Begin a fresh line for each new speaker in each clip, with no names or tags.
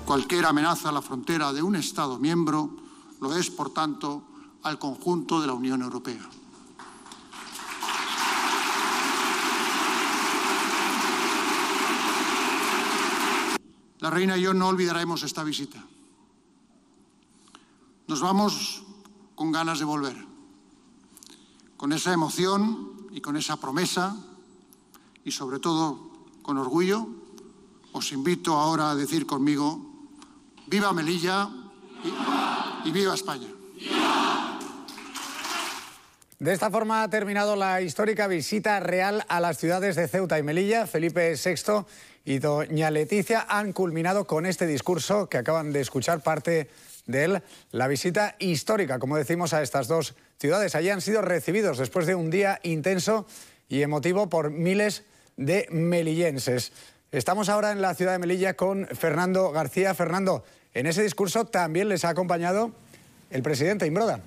Cualquier amenaza a la frontera de un Estado miembro lo es, por tanto, al conjunto de la Unión Europea. La reina y yo no olvidaremos esta visita. Nos vamos con ganas de volver, con esa emoción y con esa promesa y, sobre todo, con orgullo. Os invito ahora a decir conmigo: ¡viva Melilla y viva España!
De esta forma ha terminado la histórica visita real a las ciudades de Ceuta y Melilla. Felipe VI y doña Leticia han culminado con este discurso que acaban de escuchar parte de él, la visita histórica, como decimos, a estas dos ciudades. Allí han sido recibidos después de un día intenso y emotivo por miles de melillenses. Estamos ahora en la ciudad de Melilla con Fernando García. Fernando, en ese discurso también les ha acompañado el presidente Imbroda.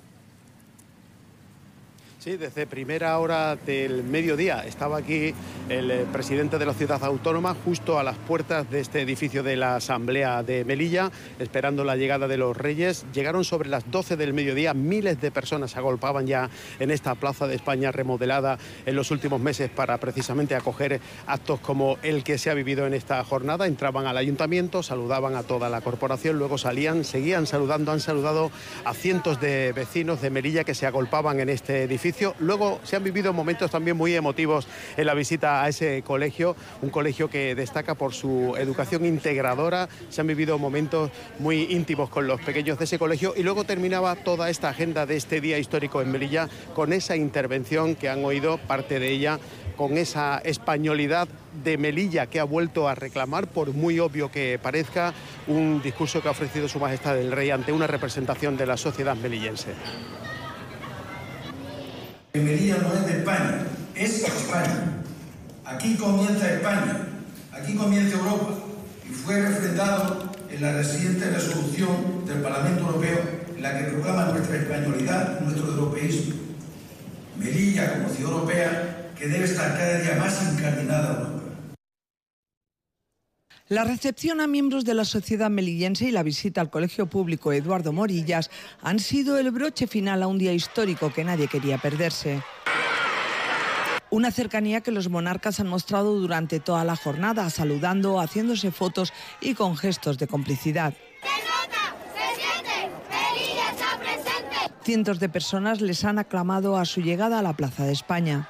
Sí, desde primera hora del mediodía estaba aquí el presidente de la ciudad autónoma justo a las puertas de este edificio de la Asamblea de Melilla, esperando la llegada de los Reyes. Llegaron sobre las 12 del mediodía, miles de personas se agolpaban ya en esta Plaza de España remodelada en los últimos meses para precisamente acoger actos como el que se ha vivido en esta jornada. Entraban al ayuntamiento, saludaban a toda la corporación, luego salían, seguían saludando, han saludado a cientos de vecinos de Melilla que se agolpaban en este edificio. Luego se han vivido momentos también muy emotivos en la visita a ese colegio, un colegio que destaca por su educación integradora. Se han vivido momentos muy íntimos con los pequeños de ese colegio y luego terminaba toda esta agenda de este día histórico en Melilla con esa intervención que han oído, parte de ella, con esa españolidad de Melilla que ha vuelto a reclamar, por muy obvio que parezca, un discurso que ha ofrecido Su Majestad el Rey ante una representación de la sociedad melillense.
Melilla no es de España, es España. Aquí comienza España, aquí comienza Europa y fue refrendado en la reciente resolución del Parlamento Europeo en la que proclama nuestra españolidad, nuestro europeísmo. Melilla, como ciudad europea, que debe estar cada día más incardinada a Europa.
La recepción a miembros de la sociedad melillense y la visita al Colegio Público Eduardo Morillas han sido el broche final a un día histórico que nadie quería perderse. Una cercanía que los monarcas han mostrado durante toda la jornada, saludando, haciéndose fotos y con gestos de complicidad. Cientos de personas les han aclamado a su llegada a la Plaza de España.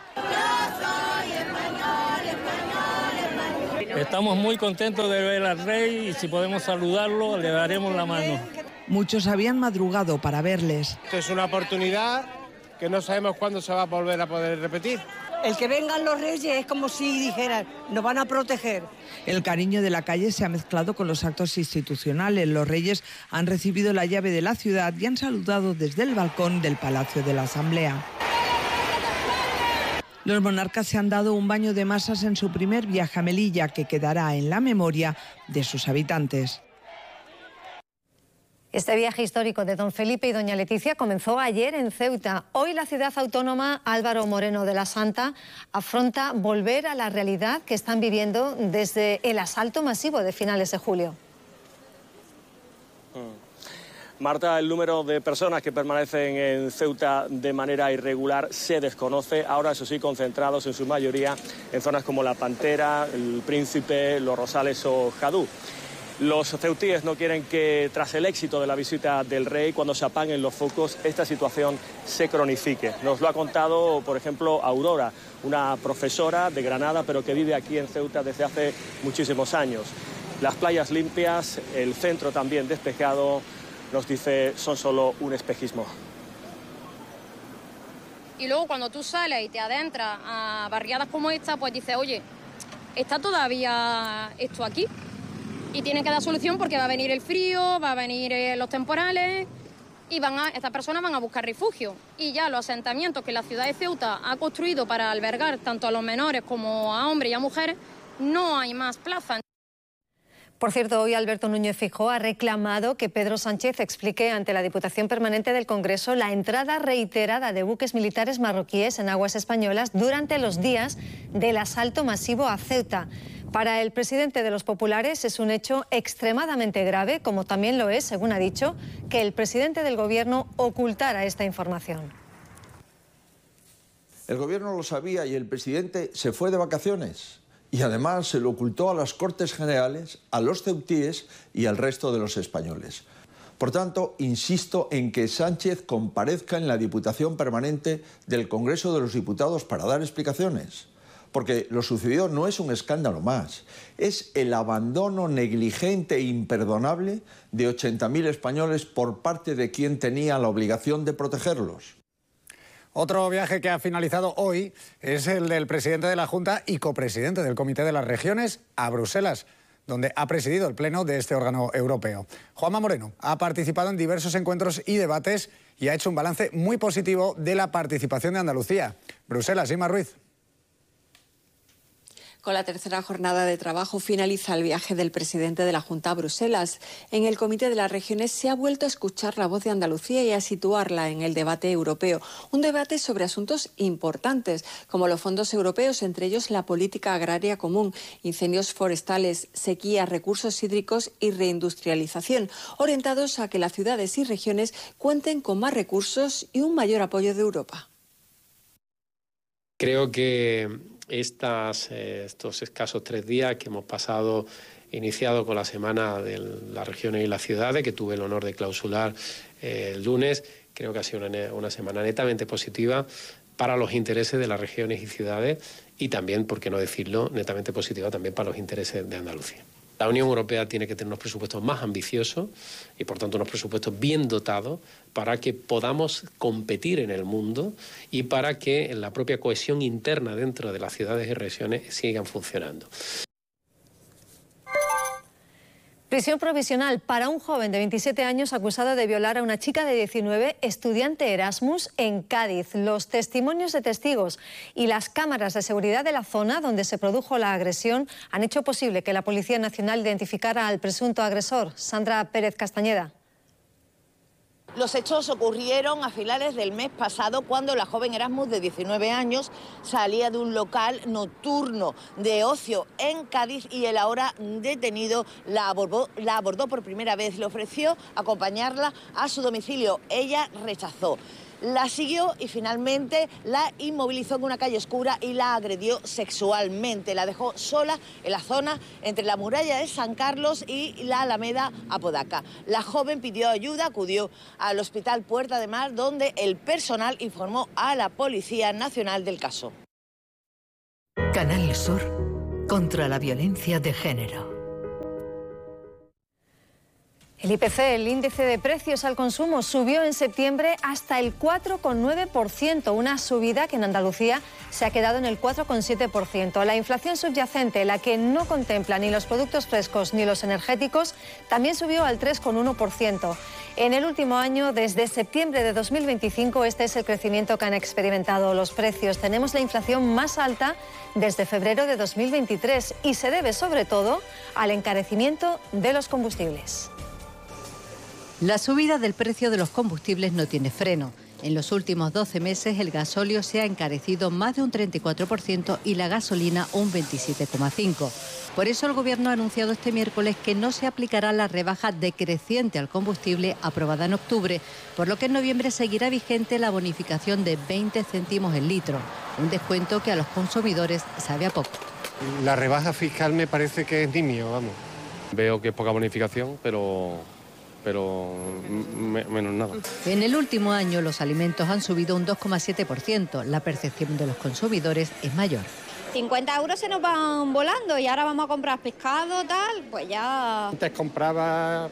Estamos muy contentos de ver al rey y si podemos saludarlo le daremos la mano.
Muchos habían madrugado para verles.
Esto es una oportunidad que no sabemos cuándo se va a volver a poder repetir.
El que vengan los reyes es como si dijeran, nos van a proteger.
El cariño de la calle se ha mezclado con los actos institucionales. Los reyes han recibido la llave de la ciudad y han saludado desde el balcón del Palacio de la Asamblea. Los monarcas se han dado un baño de masas en su primer viaje a Melilla, que quedará en la memoria de sus habitantes.
Este viaje histórico de don Felipe y doña Leticia comenzó ayer en Ceuta. Hoy la ciudad autónoma Álvaro Moreno de la Santa afronta volver a la realidad que están viviendo desde el asalto masivo de finales de julio.
Marta, el número de personas que permanecen en Ceuta de manera irregular se desconoce, ahora eso sí concentrados en su mayoría en zonas como La Pantera, El Príncipe, Los Rosales o Jadú. Los ceutíes no quieren que tras el éxito de la visita del rey, cuando se apaguen los focos, esta situación se cronifique. Nos lo ha contado, por ejemplo, Aurora, una profesora de Granada, pero que vive aquí en Ceuta desde hace muchísimos años. Las playas limpias, el centro también despejado, nos dice, son solo un espejismo.
Y luego cuando tú sales y te adentras a barriadas como esta, pues dices, oye, ¿está todavía esto aquí? Y tienen que dar solución porque va a venir el frío, va a venir los temporales y estas personas van a buscar refugio. Y ya los asentamientos que la ciudad de Ceuta ha construido para albergar tanto a los menores como a hombres y a mujeres, no hay más plazas.
Por cierto, hoy Alberto Núñez Feijóo ha reclamado que Pedro Sánchez explique ante la Diputación Permanente del Congreso la entrada reiterada de buques militares marroquíes en aguas españolas durante los días del asalto masivo a Ceuta. Para el presidente de los populares es un hecho extremadamente grave, como también lo es, según ha dicho, que el presidente del Gobierno ocultara esta información.
El Gobierno lo sabía y el presidente se fue de vacaciones. Y además se lo ocultó a las Cortes Generales, a los ceutíes y al resto de los españoles. Por tanto, insisto en que Sánchez comparezca en la Diputación Permanente del Congreso de los Diputados para dar explicaciones. Porque lo sucedido no es un escándalo más, es el abandono negligente e imperdonable de 80.000 españoles por parte de quien tenía la obligación de protegerlos.
Otro viaje que ha finalizado hoy es el del presidente de la Junta y copresidente del Comité de las Regiones a Bruselas, donde ha presidido el pleno de este órgano europeo. Juanma Moreno ha participado en diversos encuentros y debates y ha hecho un balance muy positivo de la participación de Andalucía. Bruselas, Inma Ruiz.
Con la tercera jornada de trabajo finaliza el viaje del presidente de la Junta a Bruselas. En el Comité de las Regiones se ha vuelto a escuchar la voz de Andalucía y a situarla en el debate europeo. Un debate sobre asuntos importantes, como los fondos europeos, entre ellos la política agraria común, incendios forestales, sequía, recursos hídricos y reindustrialización, orientados a que las ciudades y regiones cuenten con más recursos y un mayor apoyo de Europa.
Creo que estos escasos 3 días que hemos pasado, iniciado con la Semana de las Regiones y las Ciudades, que tuve el honor de clausurar el lunes, creo que ha sido una semana netamente positiva para los intereses de las regiones y ciudades y también, por qué no decirlo, netamente positiva también para los intereses de Andalucía. La Unión Europea tiene que tener unos presupuestos más ambiciosos y, por tanto, unos presupuestos bien dotados para que podamos competir en el mundo y para que la propia cohesión interna dentro de las ciudades y regiones sigan funcionando.
Prisión provisional para un joven de 27 años acusado de violar a una chica de 19, estudiante Erasmus, en Cádiz. Los testimonios de testigos y las cámaras de seguridad de la zona donde se produjo la agresión han hecho posible que la Policía Nacional identificara al presunto agresor. Sandra Pérez Castañeda.
Los hechos ocurrieron a finales del mes pasado cuando la joven Erasmus de 19 años salía de un local nocturno de ocio en Cádiz y el ahora detenido la abordó por primera vez. Le ofreció acompañarla a su domicilio. Ella rechazó. La siguió y finalmente la inmovilizó en una calle oscura y la agredió sexualmente. La dejó sola en la zona entre la muralla de San Carlos y la Alameda Apodaca. La joven pidió ayuda, acudió al Hospital Puerta de Mar, donde el personal informó a la Policía Nacional del caso.
Canal Sur contra la violencia de género.
El IPC, el índice de precios al consumo, subió en septiembre hasta el 4,9%, una subida que en Andalucía se ha quedado en el 4,7%. La inflación subyacente, la que no contempla ni los productos frescos ni los energéticos, también subió al 3,1%. En el último año, desde septiembre de 2025, este es el crecimiento que han experimentado los precios. Tenemos la inflación más alta desde febrero de 2023 y se debe sobre todo al encarecimiento de los combustibles.
La subida del precio de los combustibles no tiene freno. En los últimos 12 meses el gasóleo se ha encarecido más de un 34% y la gasolina un 27,5%. Por eso el Gobierno ha anunciado este miércoles que no se aplicará la rebaja decreciente al combustible aprobada en octubre, por lo que en noviembre seguirá vigente la bonificación de 20 céntimos el litro, un descuento que a los consumidores sabe a poco.
La rebaja fiscal me parece que es nimio, vamos.
Veo que es poca bonificación, pero menos nada.
En el último año los alimentos han subido un 2,7%. La percepción de los consumidores es mayor.
50 euros se nos van volando y ahora vamos a comprar pescado, tal, pues ya...
Antes compraba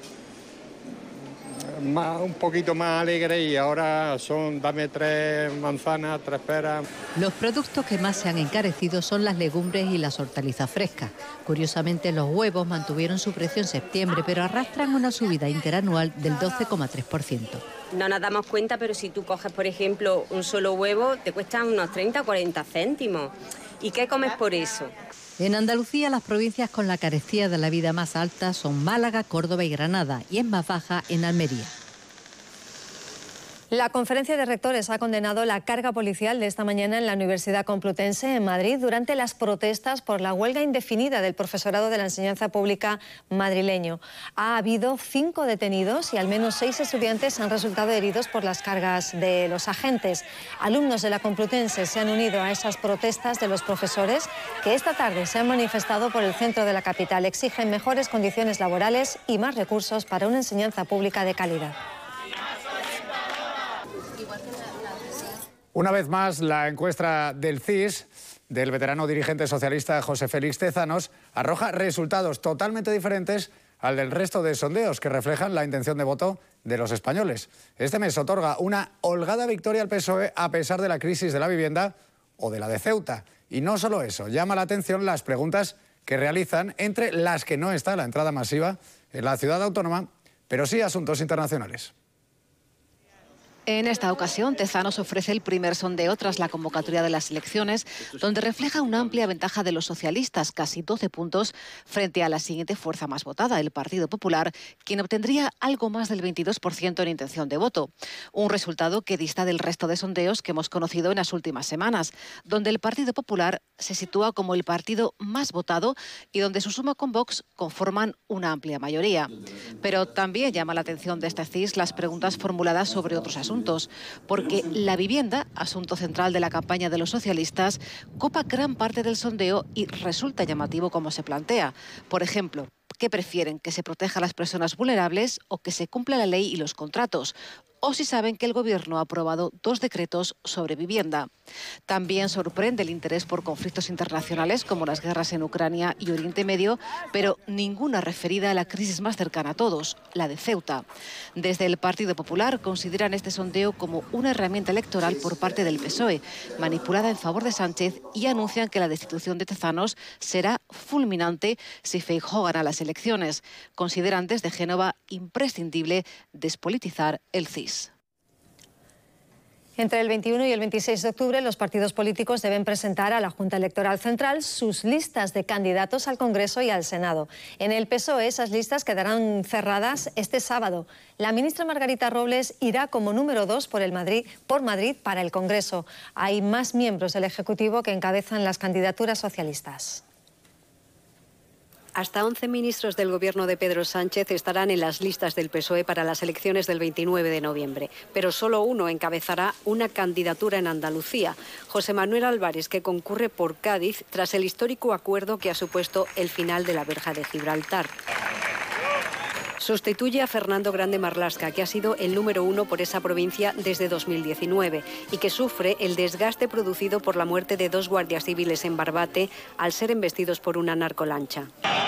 un poquito más alegre y ahora son dame 3 manzanas, 3 peras.
Los productos que más se han encarecido son las legumbres y las hortalizas frescas. Curiosamente, los huevos mantuvieron su precio en septiembre, pero arrastran una subida interanual del 12,3%.
No nos damos cuenta, pero si tú coges, por ejemplo, un solo huevo, te cuesta unos 30 o 40 céntimos. ¿Y qué comes por eso?
En Andalucía, las provincias con la carestía de la vida más alta son Málaga, Córdoba y Granada, y es más baja en Almería.
La Conferencia de Rectores ha condenado la carga policial de esta mañana en la Universidad Complutense en Madrid durante las protestas por la huelga indefinida del profesorado de la enseñanza pública madrileño. Ha habido 5 detenidos y al menos 6 estudiantes han resultado heridos por las cargas de los agentes. Alumnos de la Complutense se han unido a esas protestas de los profesores que esta tarde se han manifestado por el centro de la capital. Exigen mejores condiciones laborales y más recursos para una enseñanza pública de calidad.
Una vez más, la encuesta del CIS, del veterano dirigente socialista José Félix Tezanos, arroja resultados totalmente diferentes al del resto de sondeos que reflejan la intención de voto de los españoles. Este mes otorga una holgada victoria al PSOE a pesar de la crisis de la vivienda o de la de Ceuta. Y no solo eso, llama la atención las preguntas que realizan, entre las que no está la entrada masiva en la ciudad autónoma, pero sí asuntos internacionales.
En esta ocasión, Tezanos ofrece el primer sondeo tras la convocatoria de las elecciones, donde refleja una amplia ventaja de los socialistas, casi 12 puntos, frente a la siguiente fuerza más votada, el Partido Popular, quien obtendría algo más del 22% en intención de voto. Un resultado que dista del resto de sondeos que hemos conocido en las últimas semanas, donde el Partido Popular se sitúa como el partido más votado y donde su suma con Vox conforman una amplia mayoría. Pero también llama la atención de este CIS las preguntas formuladas sobre otros asuntos, porque la vivienda, asunto central de la campaña de los socialistas, copa gran parte del sondeo y resulta llamativo como se plantea. Por ejemplo, ¿qué prefieren? ¿Que se proteja a las personas vulnerables o que se cumpla la ley y los contratos? O si saben que el Gobierno ha aprobado 2 decretos sobre vivienda. También sorprende el interés por conflictos internacionales como las guerras en Ucrania y Oriente Medio, pero ninguna referida a la crisis más cercana a todos, la de Ceuta. Desde el Partido Popular consideran este sondeo como una herramienta electoral por parte del PSOE, manipulada en favor de Sánchez, y anuncian que la destitución de Tezanos será fulminante si Feijóo gana las elecciones. Consideran desde Génova imprescindible despolitizar el CIS.
Entre el 21 y el 26 de octubre, los partidos políticos deben presentar a la Junta Electoral Central sus listas de candidatos al Congreso y al Senado. En el PSOE, esas listas quedarán cerradas este sábado. La ministra Margarita Robles irá como número 2 por Madrid para el Congreso. Hay más miembros del Ejecutivo que encabezan las candidaturas socialistas.
Hasta 11 ministros del Gobierno de Pedro Sánchez estarán en las listas del PSOE para las elecciones del 29 de noviembre, pero solo uno encabezará una candidatura en Andalucía, José Manuel Álvarez, que concurre por Cádiz tras el histórico acuerdo que ha supuesto el final de la verja de Gibraltar. Sustituye a Fernando Grande Marlaska, que ha sido el número 1 por esa provincia desde 2019 y que sufre el desgaste producido por la muerte de 2 guardias civiles en Barbate al ser embestidos por una narcolancha.